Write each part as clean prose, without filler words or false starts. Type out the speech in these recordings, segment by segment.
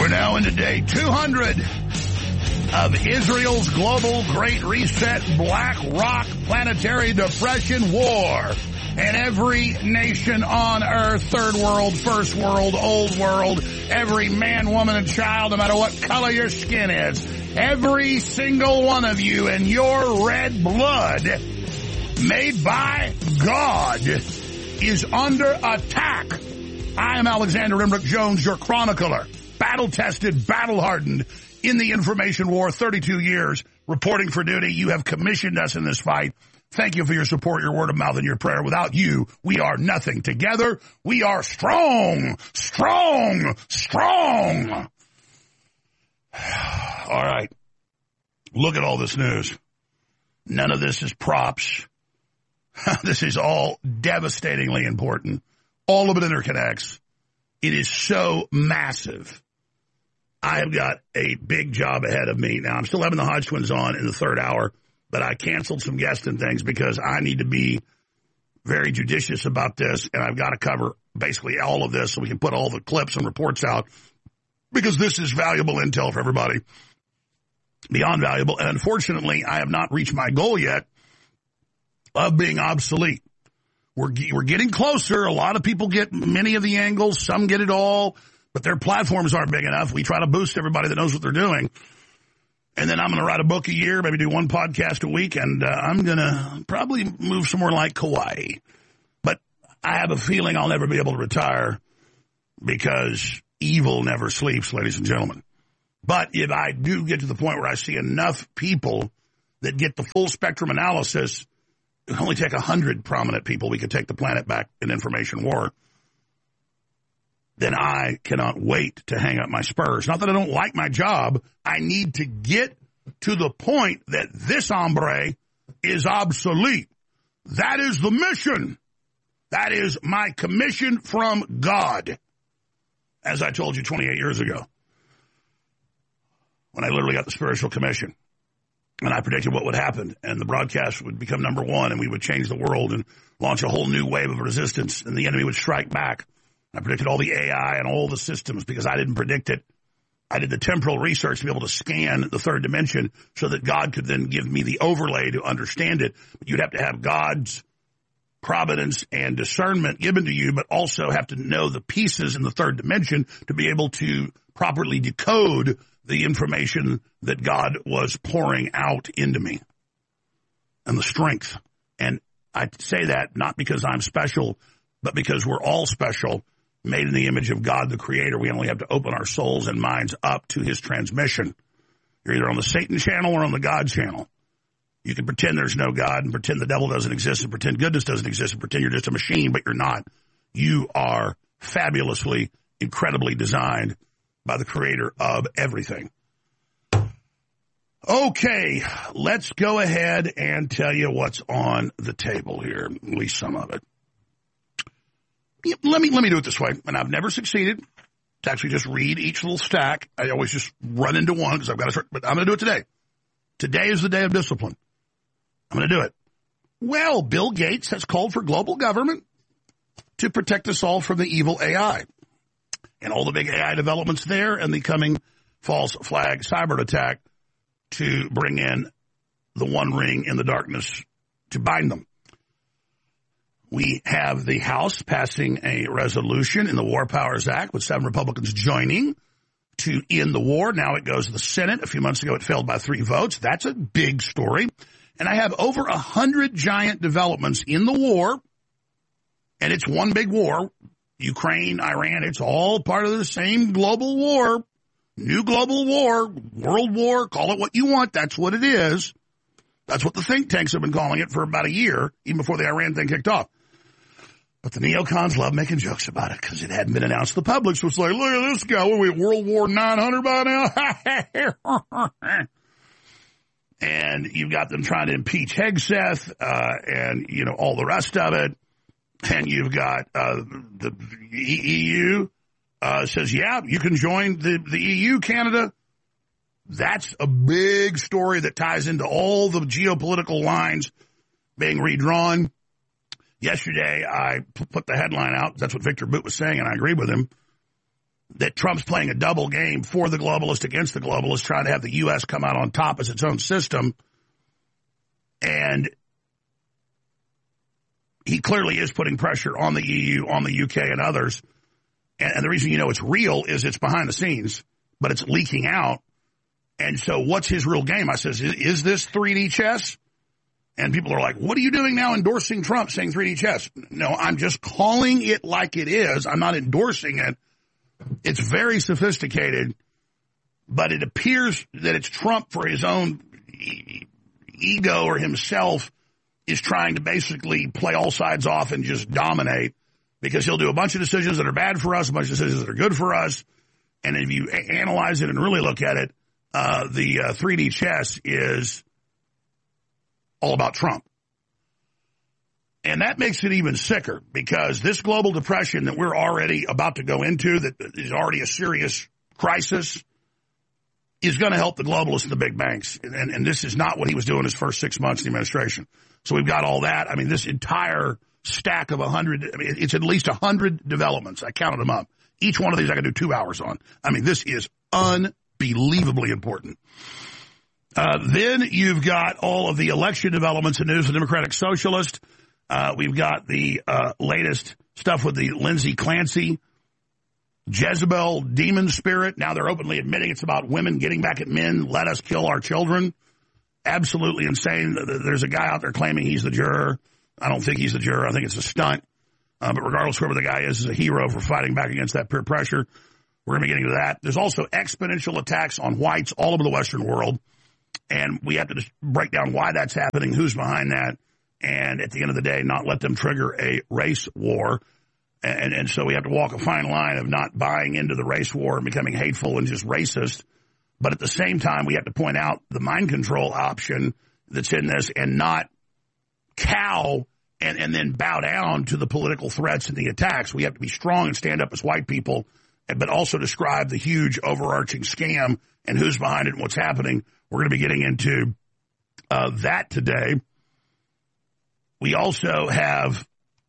We're now into day 200 of Israel's global Great Reset Black Rock Planetary Depression War. And every nation on earth, third world, first world, old world, every man, woman, and child, no matter what color your skin is, every single one of you and your red blood made by God is under attack. I am Alexander Rimbrick Jones, your chronicler, battle-tested, battle-hardened in the information war, 32 years, reporting for duty. You have commissioned us in this fight. Thank you for your support, your word of mouth, and your prayer. Without you, we are nothing. Together, we are strong, strong, strong. All right. Look at all this news. None of this is props. This is all devastatingly important. All of it interconnects. It is so massive. I have got a big job ahead of me. Now, I'm still having the Hodge twins on in the third hour, but I canceled some guests and things because I need to be very judicious about this, and I've got to cover basically all of this so we can put all the clips and reports out because this is valuable intel for everybody, beyond valuable. And unfortunately, I have not reached my goal yet of being obsolete. We're getting closer. A lot of people get many of the angles. Some get it all, but their platforms aren't big enough. We try to boost everybody that knows what they're doing. And then I'm going to write a book a year, maybe do one podcast a week, and I'm going to probably move somewhere like Kauai. But I have a feeling I'll never be able to retire because evil never sleeps, ladies and gentlemen. But if I do get to the point where I see enough people that get the full spectrum analysis, it would only take 100 prominent people. We could take the planet back in information war. Then I cannot wait to hang up my spurs. Not that I don't like my job. I need to get to the point that this hombre is obsolete. That is the mission. That is my commission from God. As I told you 28 years ago, when I literally got the spiritual commission. And I predicted what would happen, and the broadcast would become number one, and we would change the world and launch a whole new wave of resistance, and the enemy would strike back. I predicted all the AI and all the systems because I didn't predict it. I did the temporal research to be able to scan the third dimension so that God could then give me the overlay to understand it. But you'd have to have God's providence and discernment given to you, but also have to know the pieces in the third dimension to be able to properly decode the information that God was pouring out into me and the strength. And I say that not because I'm special, but because we're all special, made in the image of God, the Creator. We only have to open our souls and minds up to His transmission. You're either on the Satan channel or on the God channel. You can pretend there's no God and pretend the devil doesn't exist and pretend goodness doesn't exist and pretend you're just a machine, but you're not. You are fabulously, incredibly designed by the Creator of everything. Okay, let's go ahead and tell you what's on the table here, at least some of it. Let me do it this way, and I've never succeeded to actually just read each little stack. I always just run into one because I've got to start, but I'm going to do it today. Today is the day of discipline. I'm going to do it. Well, Bill Gates has called for global government to protect us all from the evil AI and all the big AI developments there and the coming false flag cyber attack to bring in the one ring in the darkness to bind them. We have the House passing a resolution in the War Powers Act with 7 Republicans joining to end the war. Now it goes to the Senate. A few months ago, it failed by 3 votes. That's a big story. And I have over 100 giant developments in the war, and it's one big war. Ukraine, Iran, it's all part of the same global war. New global war, world war, call it what you want. That's what it is. That's what the think tanks have been calling it for about a year, even before the Iran thing kicked off. But the neocons love making jokes about it because it hadn't been announced to the public. So it's like, look at this guy. What are we, World War 900 by now? And you've got them trying to impeach Hegseth and, you know, all the rest of it. And you've got the EU says, yeah, you can join the EU, Canada. That's a big story that ties into all the geopolitical lines being redrawn. Yesterday, I put the headline out. That's what Victor Boot was saying, and I agree with him. that Trump's playing a double game for the globalist against the globalist, trying to have the U.S. come out on top as its own system. And he clearly is putting pressure on the EU, on the UK, and others. And the reason you know it's real is it's behind the scenes, but it's leaking out. And so what's his real game? I says, is this 3D chess? And people are like, what are you doing now endorsing Trump saying 3D chess? No, I'm just calling it like it is. I'm not endorsing it. It's very sophisticated, but it appears that it's Trump for his own ego or himself is trying to basically play all sides off and just dominate, because he'll do a bunch of decisions that are bad for us, a bunch of decisions that are good for us. And if you analyze it and really look at it, the 3D chess is all about Trump. And that makes it even sicker, because this global depression that we're already about to go into, that is already a serious crisis, is going to help the globalists and the big banks. And this is not what he was doing his first 6 months in the administration. So we've got all that. I mean, this entire stack of 100, I mean, it's at least 100 developments. I counted them up. Each one of these I could do 2 hours on. I mean, this is unbelievably important. Then you've got all of the election developments and news of the Democratic Socialist. We've got the latest stuff with the Lindsey Clancy Jezebel demon spirit. Now they're openly admitting it's about women getting back at men. Let us kill our children. Absolutely insane. There's a guy out there claiming he's the juror. I don't think he's the juror. I think it's a stunt. But regardless, whoever the guy is a hero for fighting back against that peer pressure. We're going to be getting to that. There's also exponential attacks on whites all over the Western world. And we have to just break down why that's happening, who's behind that, and at the end of the day, not let them trigger a race war. And so we have to walk a fine line of not buying into the race war and becoming hateful and just racist. But at the same time, we have to point out the mind control option that's in this and not cow and then bow down to the political threats and the attacks. We have to be strong and stand up as white people, but also describe the huge overarching scam and who's behind it and what's happening. We're going to be getting into that today. We also have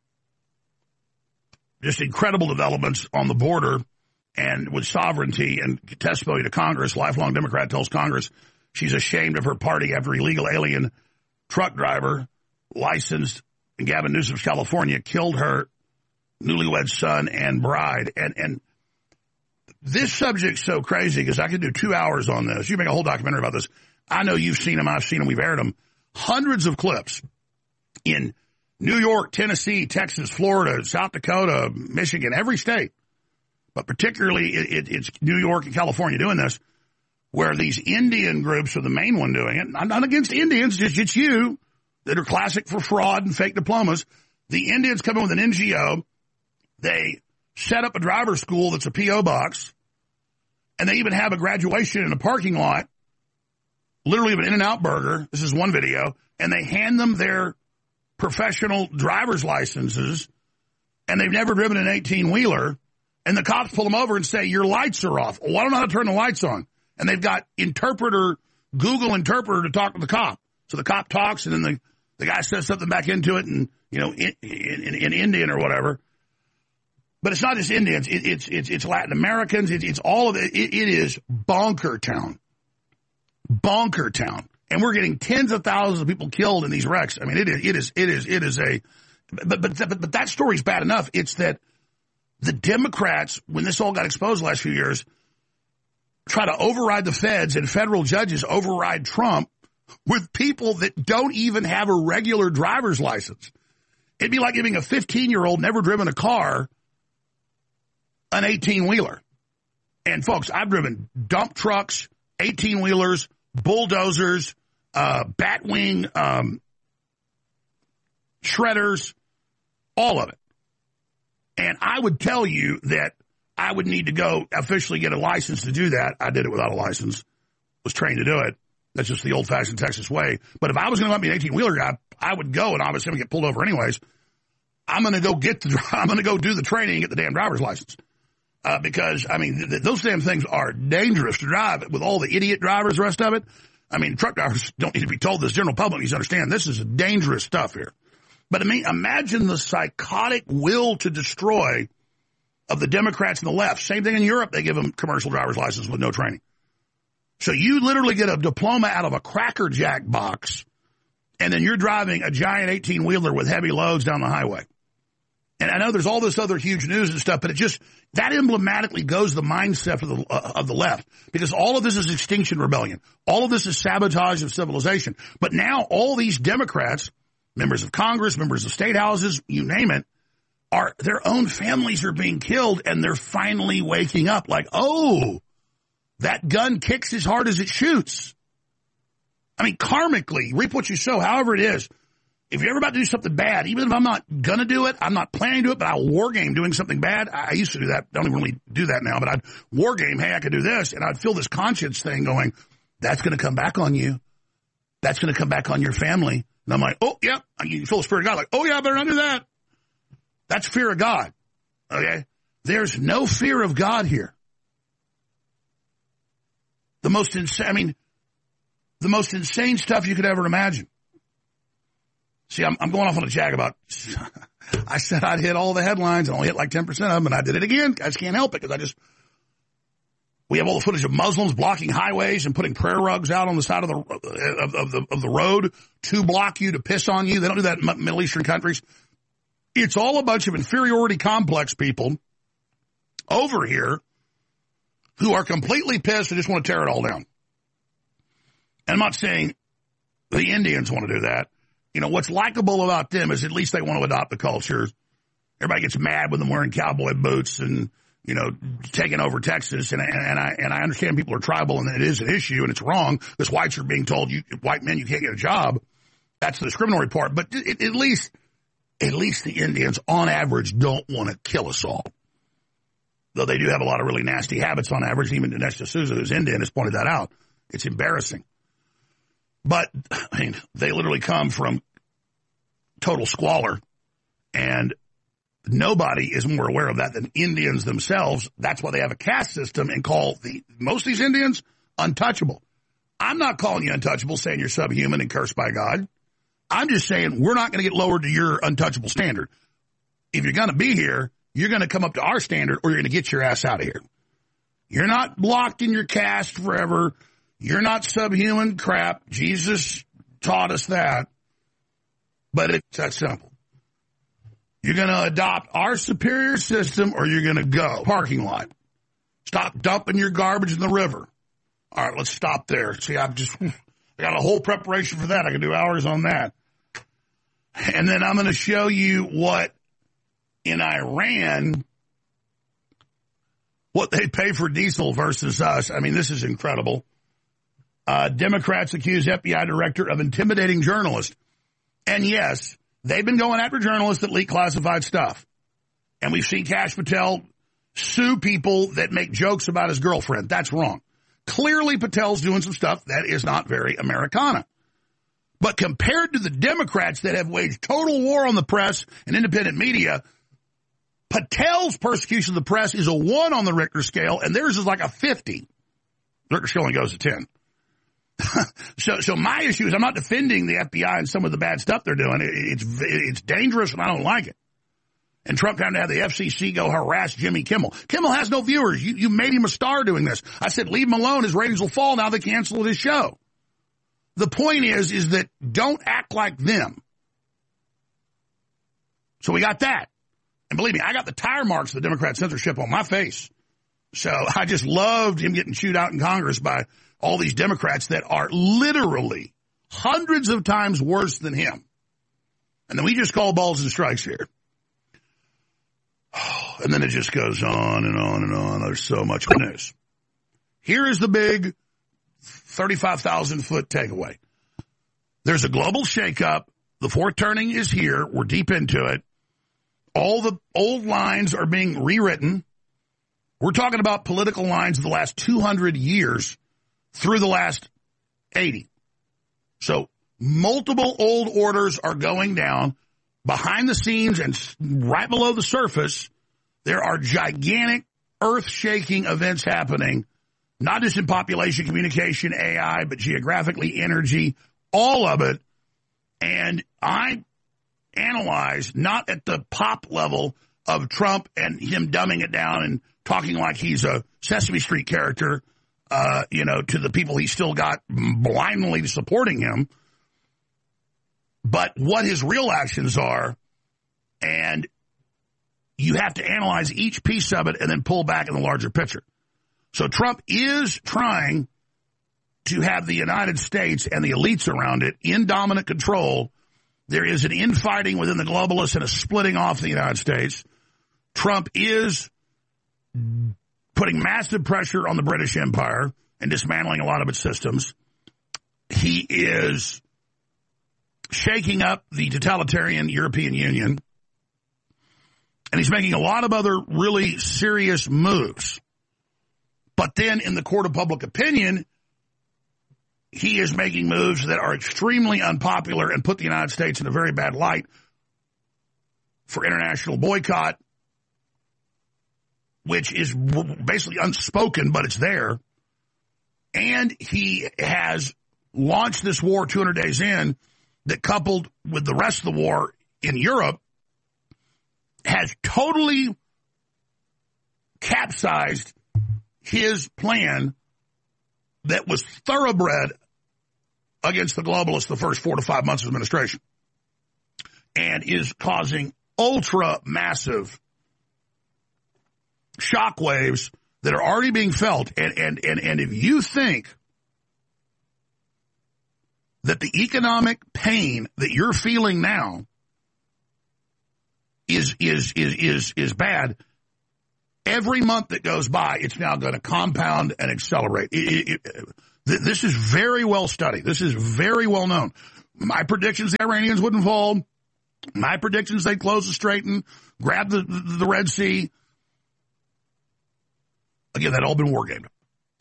just incredible developments on the border and with sovereignty and testimony to Congress. Lifelong Democrat tells Congress she's ashamed of her party after illegal alien truck driver licensed in Gavin Newsom's California killed her newlywed son and bride. And this subject's so crazy because I could do 2 hours on this. You make a whole documentary about this. I know you've seen them. I've seen them. We've aired them. Hundreds of clips in New York, Tennessee, Texas, Florida, South Dakota, Michigan, every state. But particularly it's New York and California doing this, where these Indian groups are the main one doing it. I'm not against Indians, just it's you that are classic for fraud and fake diplomas. The Indians come in with an NGO. They set up a driver's school that's a P.O. box, and they even have a graduation in a parking lot, literally of an In-N-Out burger. This is one video. And they hand them their professional driver's licenses, and they've never driven an 18-wheeler, and the cops pull them over and say, your lights are off. Well, I don't know how to turn the lights on. And they've got Google interpreter to talk to the cop. So the cop talks, and then the guy says something back into it, and, you know, in Indian or whatever. But it's not just Indians. It's Latin Americans. It's all of it. It is bonker town. Bonker town. And we're getting tens of thousands of people killed in these wrecks. I mean, it is a, but that story's bad enough. It's that the Democrats, when this all got exposed the last few years, try to override the feds and federal judges override Trump with people that don't even have a regular driver's license. It'd be like giving a 15-year-old never driven a car an 18-wheeler. And folks, I've driven dump trucks, 18-wheelers, bulldozers, batwing, shredders, all of it. And I would tell you that I would need to go officially get a license to do that. I did it without a license, was trained to do it. That's just the old-fashioned Texas way. But if I was going to be an 18-wheeler guy, I would go, and obviously I'm going to get pulled over anyways. I'm going to go do the training and get the damn driver's license. Because, I mean, those damn things are dangerous to drive with all the idiot drivers, the rest of it. I mean, truck drivers don't need to be told this. General public needs to understand this is dangerous stuff here. But I mean, imagine the psychotic will to destroy of the Democrats and the left. Same thing in Europe. They give them commercial driver's license with no training. So you literally get a diploma out of a Cracker Jack box, and then you're driving a giant 18-wheeler with heavy loads down the highway. And I know there's all this other huge news and stuff, but it just, that emblematically goes the mindset of the left, because all of this is Extinction Rebellion. All of this is sabotage of civilization. But now all these Democrats, members of Congress, members of state houses, you name it, their own families are being killed, and they're finally waking up like, oh, that gun kicks as hard as it shoots. I mean, karmically, reap what you sow, however it is. If you're ever about to do something bad, even if I'm not going to do it, I'm not planning to do it, but I'll war game doing something bad. I used to do that. Don't even really do that now, but I'd war game, hey, I could do this, and I'd feel this conscience thing going, that's going to come back on you. That's going to come back on your family. And I'm like, oh, yeah. You feel the Spirit of God, like, oh, yeah, I better not do that. That's fear of God, okay? There's no fear of God here. The most insane stuff you could ever imagine. See, I'm going off on a jag about, I said I'd hit all the headlines and only hit like 10% of them, and I did it again. I just can't help it because we have all the footage of Muslims blocking highways and putting prayer rugs out on the side of the road to block you, to piss on you. They don't do that in Middle Eastern countries. It's all a bunch of inferiority complex people over here who are completely pissed and just want to tear it all down. And I'm not saying the Indians want to do that. You know, what's likable about them is at least they want to adopt the culture. Everybody gets mad with them wearing cowboy boots and, you know, taking over Texas. And I understand people are tribal and it is an issue and it's wrong because whites are being told, white men, you can't get a job. That's the discriminatory part. But at least the Indians, on average, don't want to kill us all. Though they do have a lot of really nasty habits on average. Even Dinesh D'Souza, who's Indian, has pointed that out. It's embarrassing. But, I mean, they literally come from total squalor, and nobody is more aware of that than Indians themselves. That's why they have a caste system and call most of these Indians untouchable. I'm not calling you untouchable, saying you're subhuman and cursed by God. I'm just saying we're not going to get lowered to your untouchable standard. If you're going to be here, you're going to come up to our standard or you're going to get your ass out of here. You're not blocked in your caste forever. You're not subhuman crap. Jesus taught us that. But it's that simple. You're going to adopt our superior system or you're going to go. Parking lot. Stop dumping your garbage in the river. All right, let's stop there. See, I got a whole preparation for that. I can do hours on that. And then I'm going to show you what in Iran, what they pay for diesel versus us. I mean, this is incredible. Democrats accuse FBI director of intimidating journalists. And yes, they've been going after journalists that leak classified stuff. And we've seen Kash Patel sue people that make jokes about his girlfriend. That's wrong. Clearly, Patel's doing some stuff that is not very Americana. But compared to the Democrats that have waged total war on the press and independent media, Patel's persecution of the press is a 1 on the Richter scale, and theirs is like a 50. Richter scale only goes to 10. So my issue is I'm not defending the FBI and some of the bad stuff they're doing. It's dangerous, and I don't like it. And Trump trying to have the FCC go harass Jimmy Kimmel. Kimmel has no viewers. You made him a star doing this. I said, leave him alone. His ratings will fall. Now they canceled his show. The point is that don't act like them. So we got that. And believe me, I got the tire marks of the Democrat censorship on my face. So I just loved him getting chewed out in Congress by all these Democrats that are literally hundreds of times worse than him. And then we just call balls and strikes here. And then it just goes on and on and on. There's so much news. Here is the big 35,000-foot takeaway. There's a global shakeup. The fourth turning is here. We're deep into it. All the old lines are being rewritten. We're talking about political lines of the last 200 years through the last 80. So multiple old orders are going down. Behind the scenes and right below the surface, there are gigantic earth-shaking events happening, not just in population, communication, AI, but geographically, energy, all of it. And I analyze, not at the pop level of Trump and him dumbing it down and talking like he's a Sesame Street character, to the people he still got blindly supporting him. But what his real actions are, and you have to analyze each piece of it and then pull back in the larger picture. So Trump is trying to have the United States and the elites around it in dominant control. There is an infighting within the globalists and a splitting off of the United States. Trump is putting massive pressure on the British Empire and dismantling a lot of its systems. He is shaking up the totalitarian European Union. And he's making a lot of other really serious moves. But then in the court of public opinion, he is making moves that are extremely unpopular and put the United States in a very bad light for international boycott, which is basically unspoken, but it's there. And he has launched this war 200 days in that, coupled with the rest of the war in Europe, has totally capsized his plan that was thoroughbred against the globalists the first 4 to 5 months of administration, and is causing ultra massive shockwaves that are already being felt. And if you think that the economic pain that you're feeling now is bad, every month that goes by, it's now going to compound and accelerate. This is very well studied. This is very well known. My predictions, the Iranians wouldn't fall. My predictions, they'd close the Strait and grab the Red Sea. Again, that all been war gamed.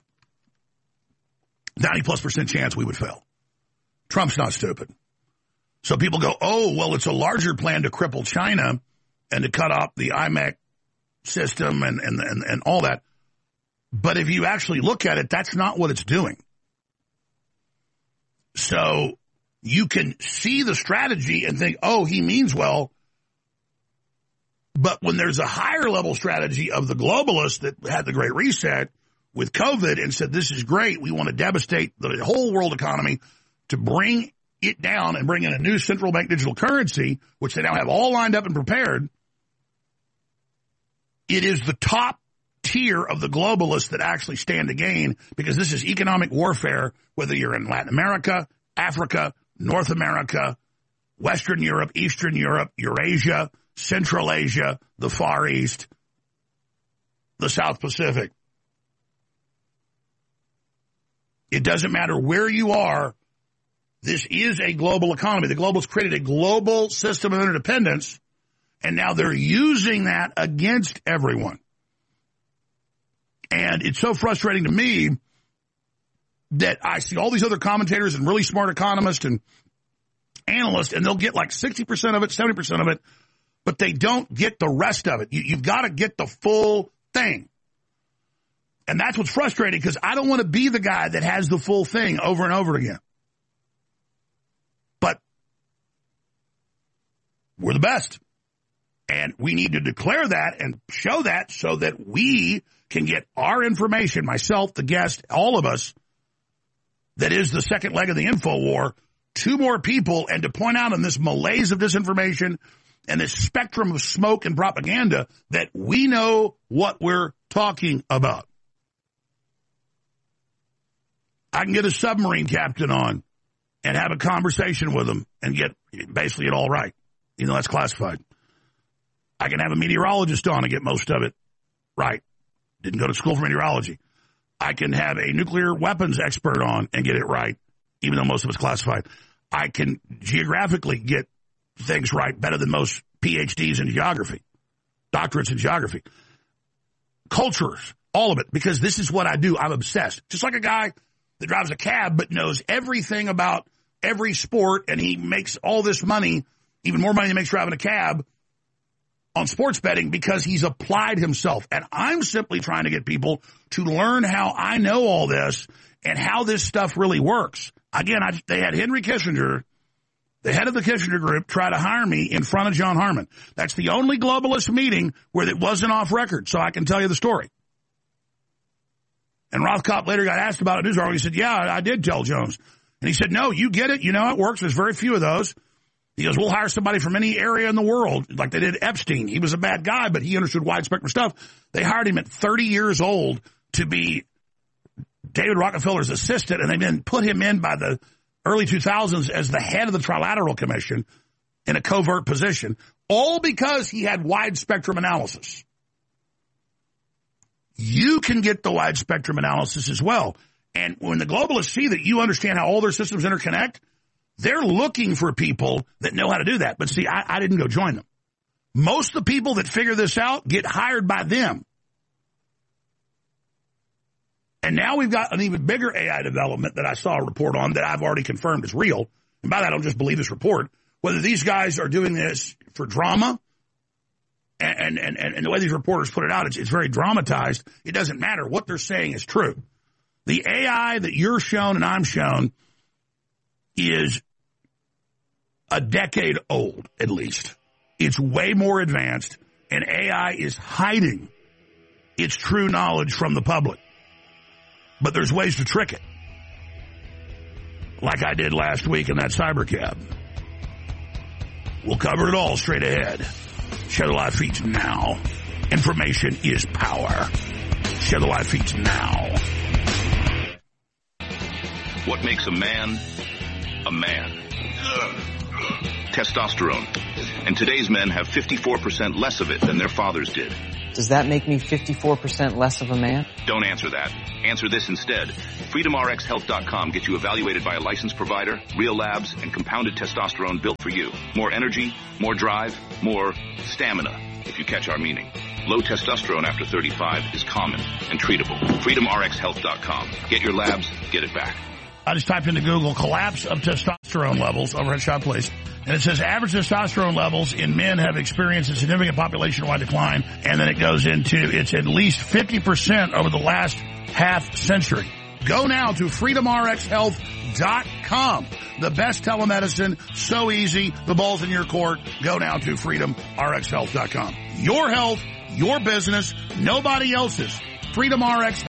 90+% chance we would fail. Trump's not stupid. So people go, oh, well, it's a larger plan to cripple China and to cut off the IMEC system and all that. But if you actually look at it, that's not what it's doing. So you can see the strategy and think, oh, he means well. But when there's a higher level strategy of the globalists that had the Great Reset with COVID and said, this is great, we want to devastate the whole world economy to bring it down and bring in a new central bank digital currency, which they now have all lined up and prepared, it is the top tier of the globalists that actually stand to gain, because this is economic warfare, whether you're in Latin America, Africa, North America, Western Europe, Eastern Europe, Eurasia, Central Asia, the Far East, the South Pacific. It doesn't matter where you are. This is a global economy. The globalists created a global system of interdependence, and now they're using that against everyone. And it's so frustrating to me that I see all these other commentators and really smart economists and analysts, and they'll get like 60% of it, 70% of it, but they don't get the rest of it. You've got to get the full thing. And that's what's frustrating, because I don't want to be the guy that has the full thing over and over again. But we're the best. And we need to declare that and show that so that we can get our information, myself, the guest, all of us, that is the second leg of the info war, to more people, and to point out in this malaise of disinformation and this spectrum of smoke and propaganda that we know what we're talking about. I can get a submarine captain on and have a conversation with him and get basically it all right, even though that's classified. I can have a meteorologist on and get most of it right. Didn't go to school for meteorology. I can have a nuclear weapons expert on and get it right, even though most of it's classified. I can geographically get things right better than most PhDs in geography, doctorates in geography. Cultures, all of it, because this is what I do. I'm obsessed. Just like a guy that drives a cab but knows everything about every sport, and he makes all this money, even more money than he makes driving a cab, on sports betting, because he's applied himself. And I'm simply trying to get people to learn how I know all this and how this stuff really works. Again, they had Henry Kissinger the head of the Kissinger Group, tried to hire me in front of John Harmon. That's the only globalist meeting where it wasn't off record, so I can tell you the story. And Rothkopf later got asked about it in news article. He said, yeah, I did tell Jones. And he said, no, you get it. You know how it works. There's very few of those. He goes, we'll hire somebody from any area in the world, like they did Epstein. He was a bad guy, but he understood wide spectrum stuff. They hired him at 30 years old to be David Rockefeller's assistant, and they then put him in by the early 2000s as the head of the Trilateral Commission in a covert position, all because he had wide spectrum analysis. You can get the wide spectrum analysis as well. And when the globalists see that you understand how all their systems interconnect, they're looking for people that know how to do that. But see, I didn't go join them. Most of the people that figure this out get hired by them. And now we've got an even bigger AI development that I saw a report on that I've already confirmed is real. And by that, I don't just believe this report. Whether these guys are doing this for drama, and the way these reporters put it out, it's very dramatized. It doesn't matter. What they're saying is true. The AI that you're shown and I'm shown is a decade old, at least. It's way more advanced, and AI is hiding its true knowledge from the public. But there's ways to trick it. Like I did last week in that cybercab. We'll cover it all straight ahead. Share the live feeds now. Information is power. Share the live feeds now. What makes a man a man? Testosterone. And today's men have 54% less of it than their fathers did. Does that make me 54% less of a man? Don't answer that. Answer this instead. FreedomRxHealth.com gets you evaluated by a licensed provider, real labs, and compounded testosterone built for you. More energy, more drive, more stamina, if you catch our meaning. Low testosterone after 35 is common and treatable. FreedomRxHealth.com. Get your labs, get it back. I just typed into Google collapse of testosterone levels over at Shot Place. And it says average testosterone levels in men have experienced a significant population-wide decline. And then it goes into it's at least 50% over the last half century. Go now to freedomrxhealth.com. The best telemedicine, so easy. The ball's in your court. Go now to freedomrxhealth.com. Your health, your business, nobody else's. FreedomRx